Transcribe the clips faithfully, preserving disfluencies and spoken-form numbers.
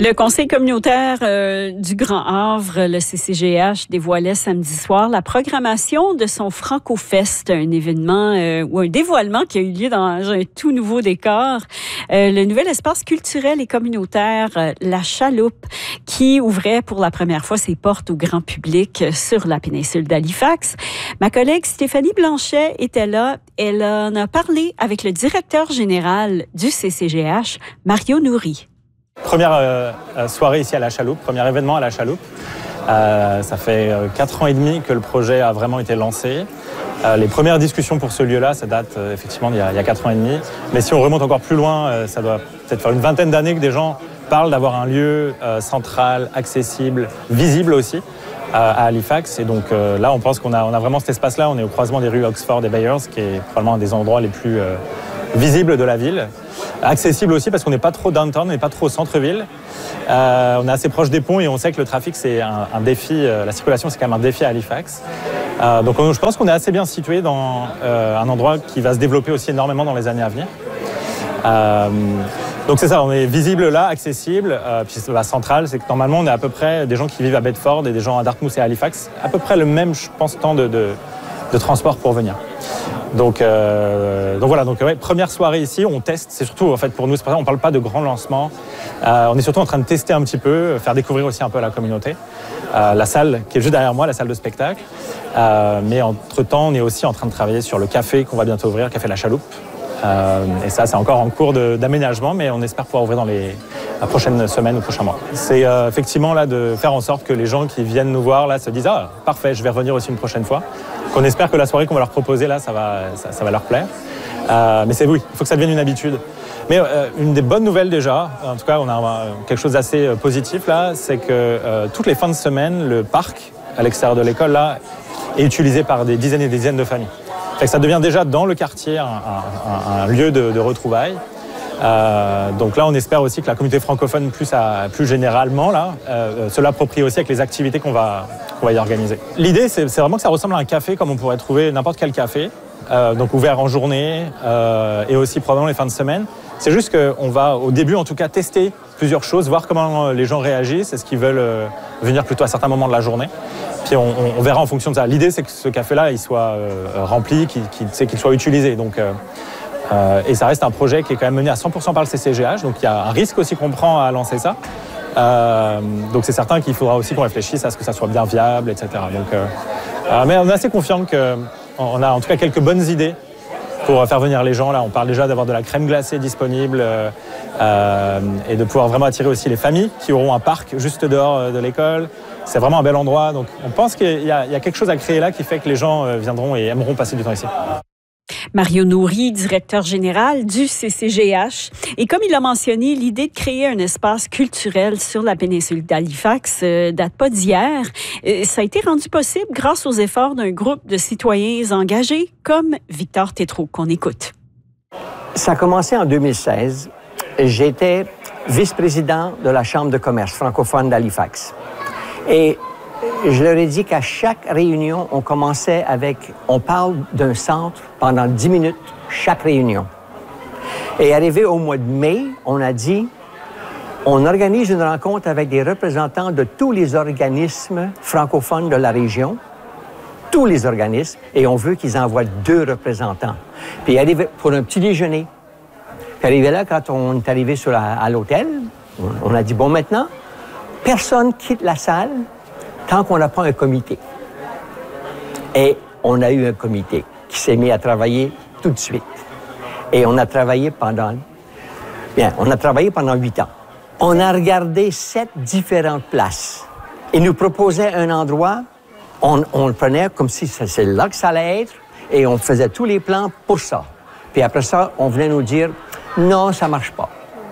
Le Conseil communautaire euh, du Grand Havre, le C C G H, dévoilait samedi soir la programmation de son Franco-Fest, un événement euh, ou un dévoilement qui a eu lieu dans un tout nouveau décor. Euh, le nouvel espace culturel et communautaire, euh, La Chaloupe, qui ouvrait pour la première fois ses portes au grand public sur la péninsule d'Halifax. Ma collègue Stéphanie Blanchet était là. Elle en a parlé avec le directeur général du C C G H, Mario Nouri. Première euh, soirée ici à La Chaloupe, premier événement à La Chaloupe. Euh, ça fait euh, quatre ans et demi que le projet a vraiment été lancé. Euh, les premières discussions pour ce lieu-là, ça date euh, effectivement d'il y, a, il y a quatre ans et demi. Mais si on remonte encore plus loin, euh, ça doit peut-être faire une vingtaine d'années que des gens parlent d'avoir un lieu euh, central, accessible, visible aussi, euh, à Halifax. Et donc euh, là, on pense qu'on a, on a vraiment cet espace-là. On est au croisement des rues Oxford et Bayers, qui est probablement un des endroits les plus euh, visibles de la ville. Accessible aussi parce qu'on n'est pas trop downtown, on n'est pas trop au centre-ville. Euh, on est assez proche des ponts et on sait que le trafic, c'est un, un défi. Euh, la circulation, c'est quand même un défi à Halifax. Euh, donc on, je pense qu'on est assez bien situé dans euh, un endroit qui va se développer aussi énormément dans les années à venir. Euh, donc c'est ça, on est visible là, accessible. Euh, puis la centrale, c'est que normalement, on est à peu près des gens qui vivent à Bedford et des gens à Dartmouth et à Halifax. À peu près le même, je pense, temps de, de, de transport pour venir. Donc, euh, donc voilà, donc ouais, première soirée ici, on teste. C'est surtout en fait pour nous, c'est pour ça on parle pas de grand lancement. Euh, on est surtout en train de tester un petit peu, faire découvrir aussi un peu à la communauté. Euh, la salle qui est juste derrière moi, la salle de spectacle. Euh, mais entre temps, on est aussi en train de travailler sur le café qu'on va bientôt ouvrir, le café La Chaloupe. Euh, et ça, c'est encore en cours de, d'aménagement, mais on espère pouvoir ouvrir dans les la prochaine semaine ou prochain mois. C'est euh, effectivement là de faire en sorte que les gens qui viennent nous voir là se disent ah parfait, je vais revenir aussi une prochaine fois. On espère que la soirée qu'on va leur proposer là, ça va, ça, ça va leur plaire. Euh, mais c'est oui, il faut que ça devienne une habitude. Mais euh, une des bonnes nouvelles déjà, en tout cas, on a euh, quelque chose d'assez euh, positif là, c'est que euh, toutes les fins de semaine, le parc à l'extérieur de l'école là est utilisé par des dizaines et des dizaines de familles. Fait que ça devient déjà dans le quartier un, un, un lieu de, de retrouvailles. Euh, donc là, on espère aussi que la communauté francophone, plus, à, plus généralement, là, euh, se l'approprie aussi avec les activités qu'on va, qu'on va y organiser. L'idée, c'est, c'est vraiment que ça ressemble à un café comme on pourrait trouver n'importe quel café, euh, donc ouvert en journée euh, et aussi probablement les fins de semaine. C'est juste qu'on va, au début en tout cas, tester plusieurs choses, voir comment les gens réagissent, est-ce qu'ils veulent euh, venir plutôt à certains moments de la journée. Puis on, on verra en fonction de ça. L'idée, c'est que ce café-là, il soit euh, rempli, qu'il, qu'il, qu'il soit utilisé. Donc, euh, euh, et ça reste un projet qui est quand même mené à cent pour cent par le C C G H. Donc il y a un risque aussi qu'on prend à lancer ça. Euh, donc c'est certain qu'il faudra aussi qu'on réfléchisse à ce que ça soit bien viable, et cetera. Donc, euh, euh, mais on est assez confiant qu'on a en tout cas quelques bonnes idées pour faire venir les gens. Là, on parle déjà d'avoir de la crème glacée disponible euh, euh, et de pouvoir vraiment attirer aussi les familles qui auront un parc juste dehors de l'école. C'est vraiment un bel endroit. Donc, on pense qu'il y a, il y a quelque chose à créer là qui fait que les gens viendront et aimeront passer du temps ici. Mario Nouri, directeur général du C C G H. Et comme il l'a mentionné, l'idée de créer un espace culturel sur la péninsule d'Halifax euh, date pas d'hier. Euh, ça a été rendu possible grâce aux efforts d'un groupe de citoyens engagés comme Victor Tétrault, qu'on écoute. Ça a commencé en deux mille seize. J'étais vice-président de la Chambre de commerce francophone d'Halifax. Et je leur ai dit qu'à chaque réunion, on commençait avec, on parle d'un centre pendant dix minutes, chaque réunion. Et arrivé au mois de mai, on a dit, on organise une rencontre avec des représentants de tous les organismes francophones de la région, tous les organismes, et on veut qu'ils envoient deux représentants. Puis arrivé pour un petit déjeuner. Puis arrivé là, quand on est arrivé sur la, à l'hôtel, on a dit, bon, maintenant, personne quitte la salle tant qu'on n'a pas un comité. Et on a eu un comité qui s'est mis à travailler tout de suite. Et on a travaillé pendant... Bien, on a travaillé pendant huit ans. On a regardé sept différentes places. Ils nous proposaient un endroit, on, on le prenait comme si c'est là que ça allait être, et on faisait tous les plans pour ça. Puis après ça, on venait nous dire, non, ça marche pas.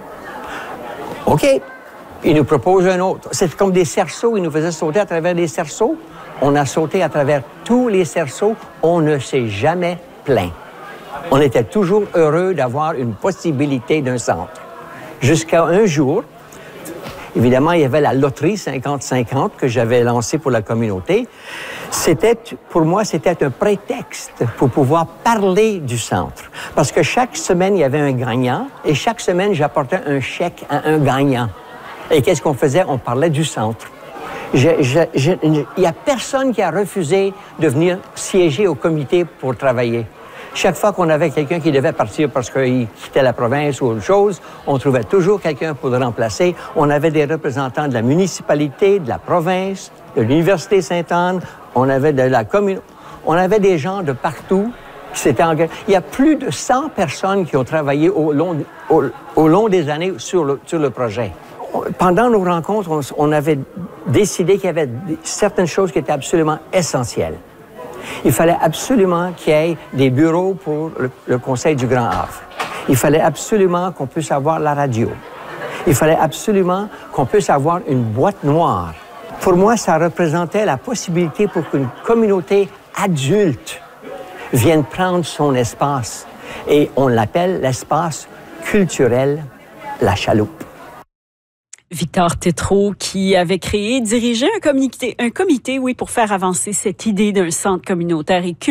OK. Ils nous proposent un autre. C'est comme des cerceaux. Ils nous faisaient sauter à travers des cerceaux. On a sauté à travers tous les cerceaux. On ne s'est jamais plaint. On était toujours heureux d'avoir une possibilité d'un centre. Jusqu'à un jour, évidemment, il y avait la loterie cinquante cinquante que j'avais lancée pour la communauté. C'était, pour moi, c'était un prétexte pour pouvoir parler du centre. Parce que chaque semaine, il y avait un gagnant et chaque semaine, j'apportais un chèque à un gagnant. Et qu'est-ce qu'on faisait? On parlait du centre. Il n'y a personne qui a refusé de venir siéger au comité pour travailler. Chaque fois qu'on avait quelqu'un qui devait partir parce qu'il quittait la province ou autre chose, on trouvait toujours quelqu'un pour le remplacer. On avait des représentants de la municipalité, de la province, de l'Université Sainte-Anne, on avait de la commune, on avait des gens de partout qui s'étaient engagés. Il y a plus de cent personnes qui ont travaillé au long, au, au long des années sur le, sur le projet. Pendant nos rencontres, on, on avait décidé qu'il y avait certaines choses qui étaient absolument essentielles. Il fallait absolument qu'il y ait des bureaux pour le, le Conseil du Grand Havre. Il fallait absolument qu'on puisse avoir la radio. Il fallait absolument qu'on puisse avoir une boîte noire. Pour moi, ça représentait la possibilité pour qu'une communauté adulte vienne prendre son espace. Et on l'appelle l'espace culturel La Chaloupe. Victor Tétrault, qui avait créé, dirigé un comité, un comité, oui, pour faire avancer cette idée d'un centre communautaire et culturel